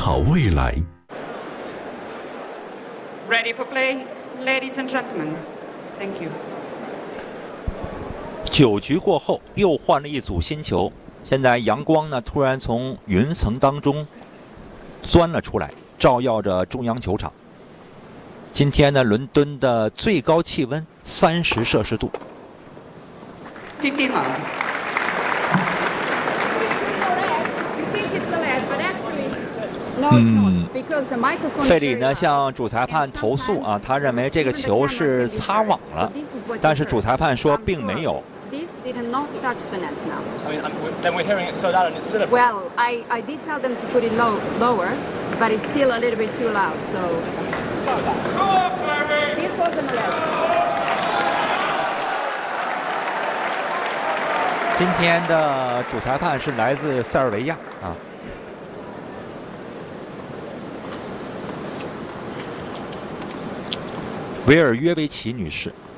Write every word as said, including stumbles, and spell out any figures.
好未来。 Ready for play, ladies and gentlemen. Thank you. 九局过后，又换了一组新球。现在阳光呢，突然从云层当中钻了出来，照耀着中央球场。今天呢，伦敦的最高气温三十摄氏度。 fifteen love. 嗯，费里呢向主裁判投诉啊，他认为这个球是擦网了，但是主裁判说并没有。 Well, I I did tell them to put it low lower, but it's still a little bit too loud. So this wasn't allowed. 今天的主裁判是来自塞尔维亚啊。维尔约维奇女士